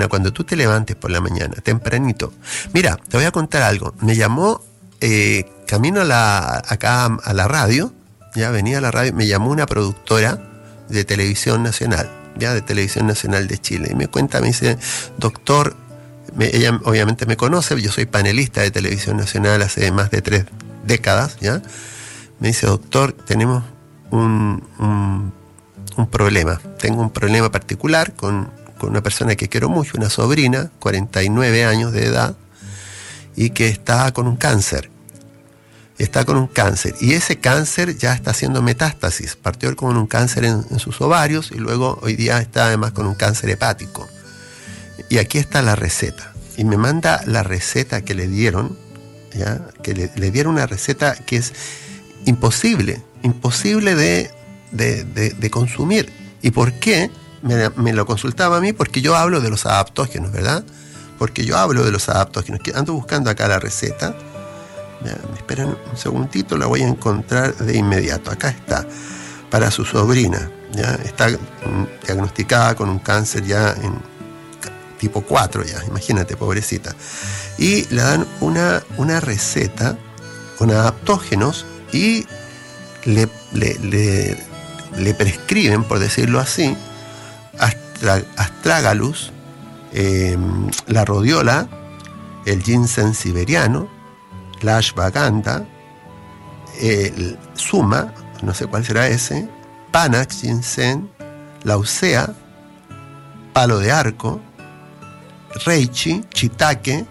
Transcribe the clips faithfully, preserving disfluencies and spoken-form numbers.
mañana, cuando tú te levantes por la mañana, tempranito. Mira, te voy a contar algo. Me llamó, eh, camino a la, acá a la radio, ya venía a la radio, me llamó una productora de Televisión Nacional, ya de Televisión Nacional de Chile, y me cuenta, me dice, doctor, me, ella obviamente me conoce, yo soy panelista de Televisión Nacional hace más de tres décadas, ya. Me dice, doctor, tenemos un, un, un problema, tengo un problema particular con, con una persona que quiero mucho, una sobrina, cuarenta y nueve años de edad, y que está con un cáncer. Está con un cáncer, y ese cáncer ya está haciendo metástasis. Partió con un cáncer en, en sus ovarios, y luego hoy día está además con un cáncer hepático. Y aquí está la receta. Y me manda la receta que le dieron, ¿ya? Que le, le dieron una receta que es imposible, imposible de, de, de, de consumir. ¿Y por qué? Me, me lo consultaba a mí porque yo hablo de los adaptógenos, ¿verdad? Porque yo hablo de los adaptógenos. Ando buscando acá la receta. Ya, me esperan un segundito, la voy a encontrar de inmediato. Acá está, para su sobrina. Ya está mm, diagnosticada con un cáncer ya en tipo cuatro, ya, imagínate, pobrecita. Y le dan una, una receta con adaptógenos y le, le, le, le prescriben, por decirlo así, astra, astragalus, eh, la rodiola, el ginseng siberiano, la ashwagandha, el suma, no sé cuál será ese, panax, ginseng, lausea, palo de arco, reishi, shiitake,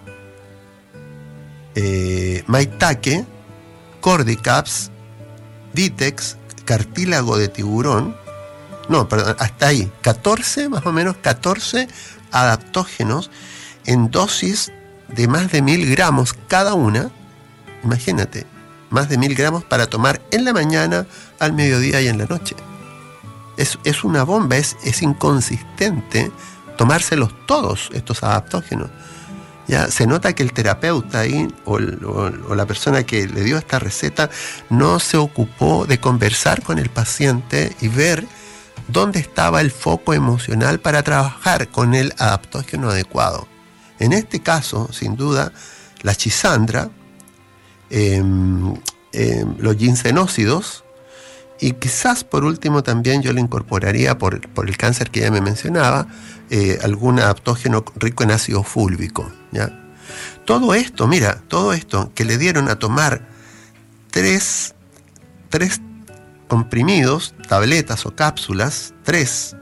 eh, maitake, cordyceps, vitex, cartílago de tiburón, no, perdón, hasta ahí, catorce, más o menos catorce adaptógenos en dosis de más de mil gramos cada una. Imagínate, más de mil gramos para tomar en la mañana, al mediodía y en la noche. Es, es una bomba, es, es inconsistente tomárselos todos estos adaptógenos. Ya se nota que el terapeuta ahí o, el, o, o la persona que le dio esta receta no se ocupó de conversar con el paciente y ver dónde estaba el foco emocional para trabajar con el adaptógeno adecuado. En este caso, sin duda, la chisandra, eh, eh, los ginsenócidos, y quizás por último también yo le incorporaría, por, por el cáncer que ya me mencionaba, eh, algún adaptógeno rico en ácido fúlvico, ¿ya? Todo esto, mira, todo esto que le dieron a tomar tres, tres comprimidos, tabletas o cápsulas, tres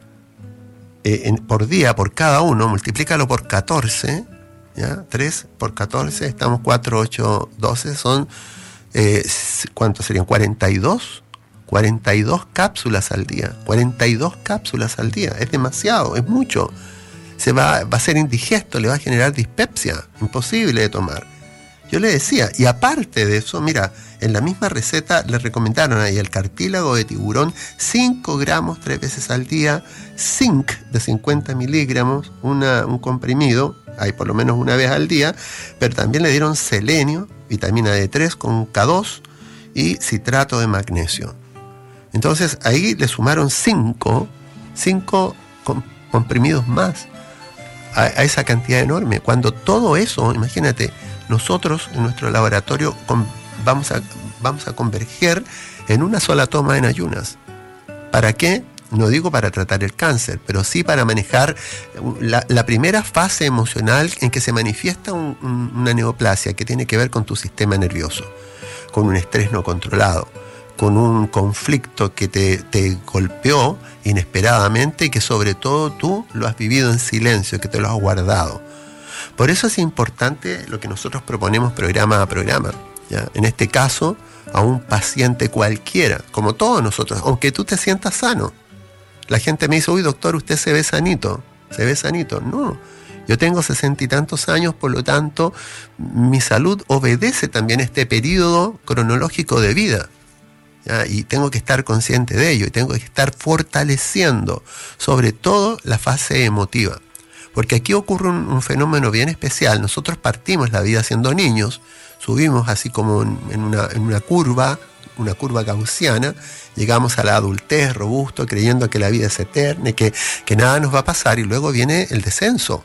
eh, en, por día, por cada uno, multiplícalo por catorce, ¿ya? tres por catorce, estamos cuatro, ocho, doce, son, eh, ¿cuántos serían? cuarenta y dos. cuarenta y dos cápsulas al día, cuarenta y dos cápsulas al día, es demasiado, es mucho. Se va, va a ser indigesto, le va a generar dispepsia, imposible de tomar. Yo le decía, y aparte de eso, mira, en la misma receta le recomendaron ahí el cartílago de tiburón, cinco gramos tres veces al día, zinc de cincuenta miligramos, una, un comprimido, hay por lo menos una vez al día, pero también le dieron selenio, vitamina D tres con K dos y citrato de magnesio. Entonces ahí le sumaron cinco, cinco comprimidos más a, a esa cantidad enorme. Cuando todo eso, imagínate, nosotros en nuestro laboratorio con, vamos, a, vamos a converger en una sola toma en ayunas. ¿Para qué? No digo para tratar el cáncer, pero sí para manejar la, la primera fase emocional en que se manifiesta un, un, una neoplasia que tiene que ver con tu sistema nervioso, con un estrés no controlado, con un conflicto que te, te golpeó inesperadamente y que sobre todo tú lo has vivido en silencio, que te lo has guardado. Por eso es importante lo que nosotros proponemos programa a programa, ¿ya? En este caso, a un paciente cualquiera, como todos nosotros, aunque tú te sientas sano. La gente me dice, uy doctor, usted se ve sanito, se ve sanito. No, yo tengo sesenta y tantos años, por lo tanto, mi salud obedece también este periodo cronológico de vida. ¿Ya? Y tengo que estar consciente de ello y tengo que estar fortaleciendo sobre todo la fase emotiva, porque aquí ocurre un, un fenómeno bien especial. Nosotros partimos la vida siendo niños, subimos así como en, en, una, en una curva, una curva gaussiana, llegamos a la adultez robusto creyendo que la vida es eterna y que, que nada nos va a pasar, y luego viene el descenso.